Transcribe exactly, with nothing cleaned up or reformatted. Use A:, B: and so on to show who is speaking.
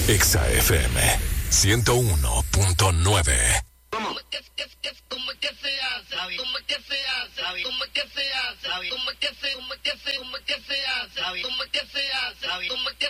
A: Exa F M ciento uno punto nueve.
B: ¿Cómo es que, es, es, cómo es que se hace? ¿Cómo es que se hace? ¿Cómo es que se hace? ¿Cómo es que se, cómo es que se, cómo es que se hace? ¿Cómo es que se hace? ¿Cómo es que